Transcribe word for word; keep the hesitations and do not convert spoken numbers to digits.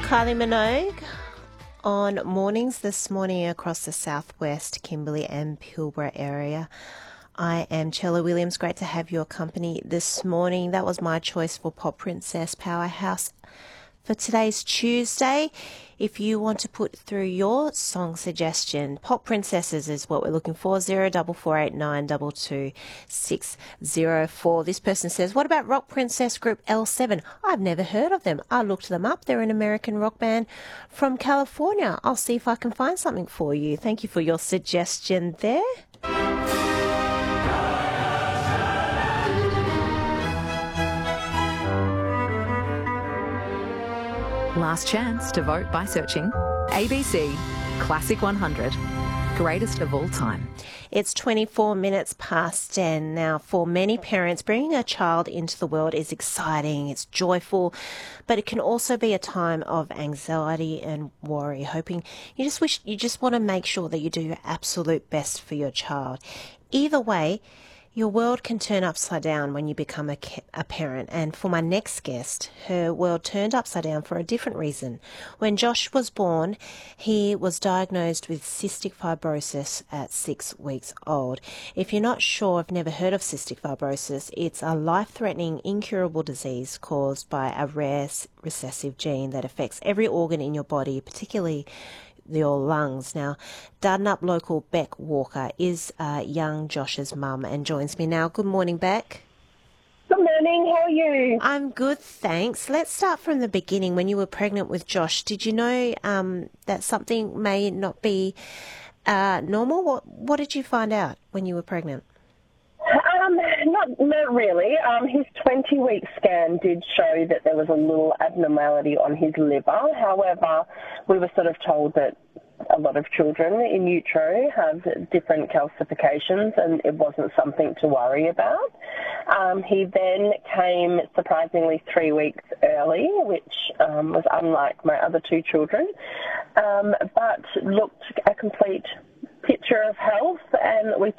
Kylie Minogue on mornings this morning across the southwest, Kimberley and Pilbara area. I am Chella Williams. Great to have your company this morning. That was my choice for Pop Princess Powerhouse for today's Tuesday. If you want to put through your song suggestion, Pop Princesses is what we're looking for. Zero double four eight nine double two six zero four. This person says, what about rock princess group L seven? I've never heard of them. I looked them up. They're an American rock band from California. I'll see if I can find something for you. Thank you for your suggestion there. Last chance to vote by searching A B C Classic one hundred, greatest of all time. It's twenty-four minutes past ten now. For many parents, bringing a child into the world is exciting, it's joyful, but it can also be a time of anxiety and worry, hoping you just wish you just want to make sure that you do your absolute best for your child. Either way, your world can turn upside down when you become a, a parent. And for my next guest, her world turned upside down for a different reason. When Josh was born, he was diagnosed with cystic fibrosis at six weeks old. If you're not sure, I've never heard of cystic fibrosis, it's a life-threatening, incurable disease caused by a rare recessive gene that affects every organ in your body, particularly your lungs. Now, Dardanup local Beck Walker is uh, young Josh's mum and joins me now. Good morning, Beck. Good morning, how are you? I'm good, thanks. Let's start from the beginning. When you were pregnant with Josh, did you know um, that something may not be uh, normal? What, what did you find out when you were pregnant? Um, not, not really. Um, his twenty-week scan did show that there was a little abnormality on his liver. However, we were sort of told that a lot of children in utero have different calcifications and it wasn't something to worry about. Um, he then came surprisingly three weeks early, which um, was unlike my other two children, um, but looked a complete picture of health, and we